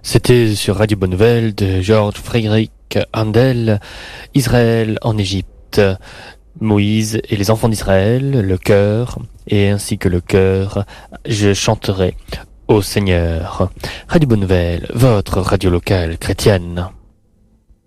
C'était sur Radio Bonne Nouvelle de George Friedrich Handel, Israël en Égypte, Moïse et les enfants d'Israël, le chœur, et ainsi que le chœur, je chanterai au Seigneur. Radio Bonne Nouvelle, votre radio locale chrétienne.